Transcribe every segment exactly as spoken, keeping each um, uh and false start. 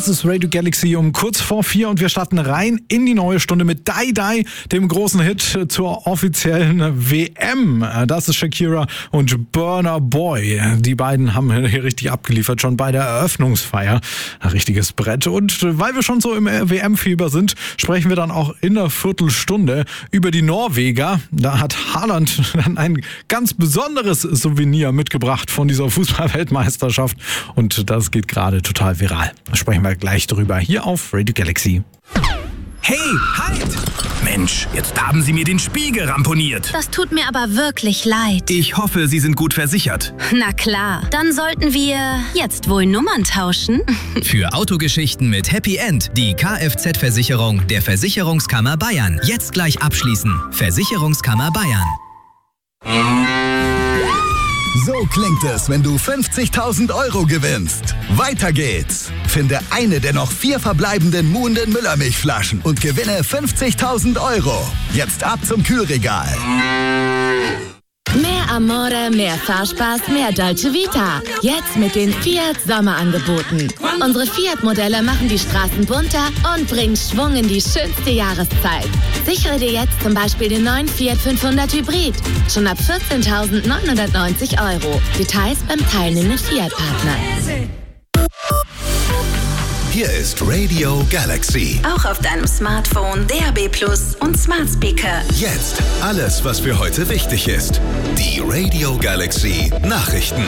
Das ist Radio Galaxy um kurz vor vier und wir starten rein in die neue Stunde mit Die Die, dem großen Hit zur offiziellen W M. Das ist Shakira und Burna Boy. Die beiden haben hier richtig abgeliefert, schon bei der Eröffnungsfeier. Ein richtiges Brett. Und weil wir schon so im W M-Fieber sind, sprechen wir dann auch in einer Viertelstunde über die Norweger. Da hat Haaland dann ein ganz besonderes Souvenir mitgebracht von dieser Fußball-Weltmeisterschaft. Und das geht gerade total viral. Da sprechen wir gleich drüber hier auf Radio Galaxy. Hey, halt! Mensch, jetzt haben Sie mir den Spiegel ramponiert. Das tut mir aber wirklich leid. Ich hoffe, Sie sind gut versichert. Na klar, dann sollten wir jetzt wohl Nummern tauschen. Für Autogeschichten mit Happy End die Kfz-Versicherung der Versicherungskammer Bayern. Jetzt gleich abschließen. Versicherungskammer Bayern. So klingt es, wenn du fünfzigtausend Euro gewinnst. Weiter geht's. Finde eine der noch vier verbleibenden muhenden Müllermilchflaschen und gewinne fünfzigtausend Euro. Jetzt ab zum Kühlregal. Mehr Amore, mehr Fahrspaß, mehr Dolce Vita. Jetzt mit den Fiat Sommerangeboten. Unsere Fiat-Modelle machen die Straßen bunter und bringen Schwung in die schönste Jahreszeit. Sichere dir jetzt zum Beispiel den neuen Fiat fünfhundert Hybrid. Schon ab vierzehntausendneunhundertneunzig Euro. Details beim teilnehmenden Fiat-Partner. Hier ist Radio Galaxy. Auch auf deinem Smartphone, D A B Plus und Smart Speaker. Jetzt alles, was für heute wichtig ist. Die Radio Galaxy Nachrichten.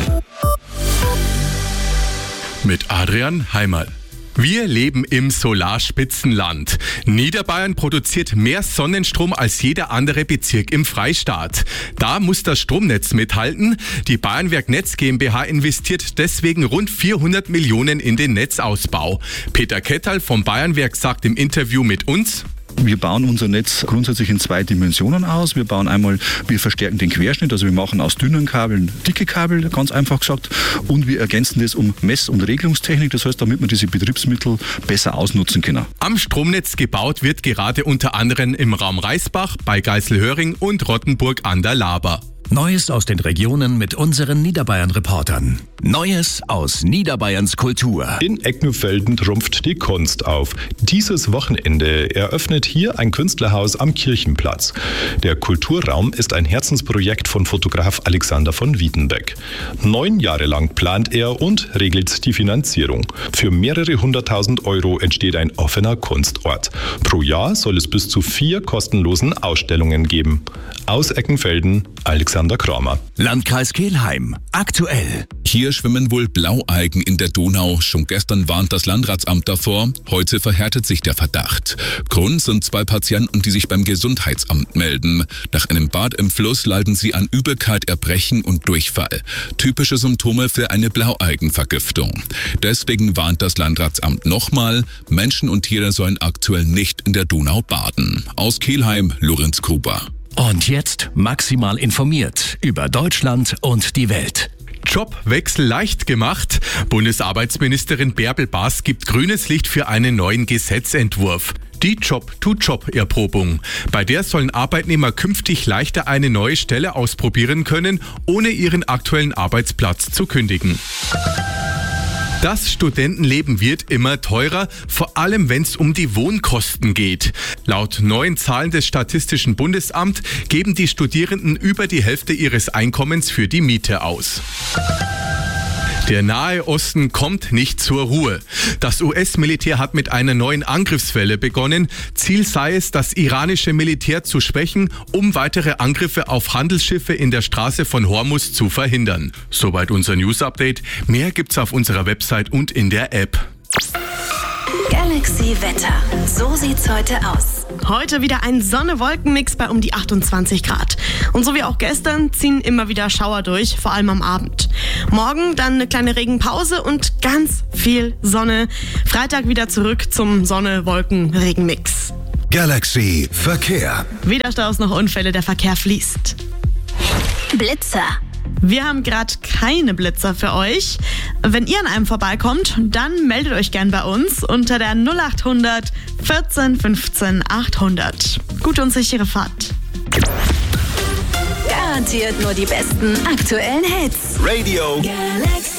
Mit Adrian Heimerl. Wir leben im Solarspitzenland. Niederbayern produziert mehr Sonnenstrom als jeder andere Bezirk im Freistaat. Da muss das Stromnetz mithalten. Die Bayernwerk Netz GmbH investiert deswegen rund vierhundert Millionen in den Netzausbau. Peter Ketterl vom Bayernwerk sagt im Interview mit uns: Wir bauen unser Netz grundsätzlich in zwei Dimensionen aus. Wir bauen einmal, wir verstärken den Querschnitt, also wir machen aus dünnen Kabeln dicke Kabel, ganz einfach gesagt. Und wir ergänzen das um Mess- und Regelungstechnik, das heißt, damit wir diese Betriebsmittel besser ausnutzen können. Am Stromnetz gebaut wird gerade unter anderem im Raum Reisbach, bei Geiselhöring und Rottenburg an der Laber. Neues aus den Regionen mit unseren Niederbayern-Reportern. Neues aus Niederbayerns Kultur. In Ecknoufelden trumpft die Kunst auf. Dieses Wochenende eröffnet hier ein Künstlerhaus am Kirchenplatz. Der Kulturraum ist ein Herzensprojekt von Fotograf Alexander von Wiedenbeck. Neun Jahre lang plant er und regelt die Finanzierung. Für mehrere hunderttausend Euro entsteht ein offener Kunstort. Pro Jahr soll es bis zu vier kostenlosen Ausstellungen geben. Aus Eckenfelden, Alexander Kramer. Landkreis Kelheim. Aktuell. Hier schwimmen wohl Blaualgen in der Donau. Schon gestern warnt das Landratsamt davor. Heute verhärtet sich der Verdacht. Grund sind zwei Patienten, die sich beim Gesundheitsamt melden. Nach einem Bad im Fluss leiden sie an Übelkeit, Erbrechen und Durchfall. Typische Symptome für eine Blaualgenvergiftung. Deswegen warnt das Landratsamt nochmal, Menschen und Tiere sollen aktuell nicht in der Donau baden. Aus Kelheim, Lorenz Gruber. Und jetzt maximal informiert über Deutschland und die Welt. Jobwechsel leicht gemacht. Bundesarbeitsministerin Bärbel Baas gibt grünes Licht für einen neuen Gesetzentwurf. Die Job-to-Job-Erprobung. Bei der sollen Arbeitnehmer künftig leichter eine neue Stelle ausprobieren können, ohne ihren aktuellen Arbeitsplatz zu kündigen. Das Studentenleben wird immer teurer, vor allem wenn es um die Wohnkosten geht. Laut neuen Zahlen des Statistischen Bundesamts geben die Studierenden über die Hälfte ihres Einkommens für die Miete aus. Der Nahe Osten kommt nicht zur Ruhe. Das U S-Militär hat mit einer neuen Angriffswelle begonnen. Ziel sei es, das iranische Militär zu schwächen, um weitere Angriffe auf Handelsschiffe in der Straße von Hormuz zu verhindern. Soweit unser News-Update. Mehr gibt's auf unserer Website und in der App. Galaxy Wetter. So sieht's heute aus. Heute wieder ein Sonne-Wolken-Mix bei um die achtundzwanzig Grad. Und so wie auch gestern ziehen immer wieder Schauer durch, vor allem am Abend. Morgen dann eine kleine Regenpause und ganz viel Sonne. Freitag wieder zurück zum Sonne-Wolken-Regen-Mix. Galaxy Verkehr. Weder Staus noch Unfälle, der Verkehr fließt. Blitzer. Wir haben gerade keine Blitzer für euch. Wenn ihr an einem vorbeikommt, dann meldet euch gern bei uns unter der null acht hundert vierzehn fünfzehn achthundert. Gute und sichere Fahrt. Garantiert nur die besten aktuellen Hits. Radio Galaxy.